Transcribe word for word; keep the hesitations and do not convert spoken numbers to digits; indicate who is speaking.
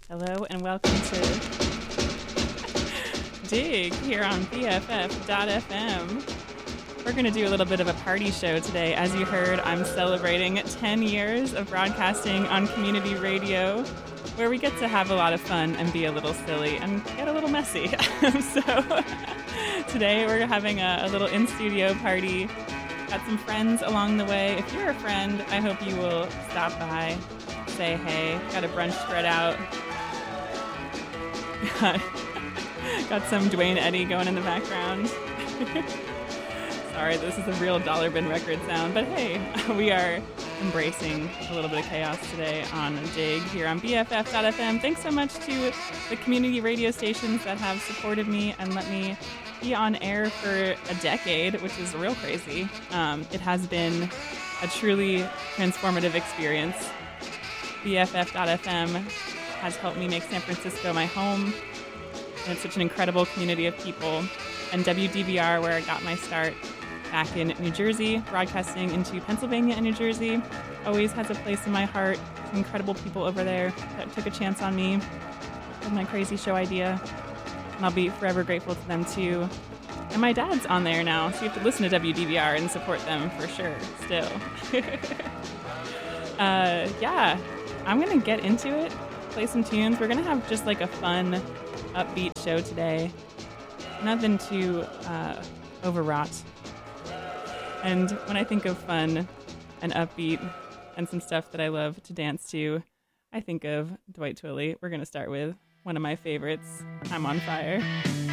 Speaker 1: Hello and welcome to Dig here on B F F dot F M. We're going to do a little bit of a party show today. As you heard, I'm celebrating ten years of broadcasting on community radio, where we get to have a lot of fun and be a little silly and get a little messy. So today we're having a, a little in-studio party. Got some friends along the way. If you're a friend, I hope you will stop by, say hey. Got a brunch spread out. Got, got some Dwayne Eddy going in the background. Sorry, this is a real Dollar Bin record sound, but hey, we are embracing a little bit of chaos today on Dig here on B F F dot F M. Thanks so much to the community radio stations that have supported me and let me be on air for a decade, which is real crazy. Um, it has been a truly transformative experience. B F F dot F M has helped me make San Francisco my home, and it's such an incredible community of people. And W D V R, where I got my start back in New Jersey, broadcasting into Pennsylvania and New Jersey, always has a place in my heart. Some incredible people over there that took a chance on me with my crazy show idea. And I'll be forever grateful to them too. And my dad's on there now, so you have to listen to W D V R and support them for sure, still. uh, yeah, I'm going to get into it, play some tunes. We're going to have just like a fun, upbeat show today. Nothing too uh, overwrought. And when I think of fun and upbeat and some stuff that I love to dance to, I think of Dwight Twilley. We're going to start with one of my favorites, I'm on Fire.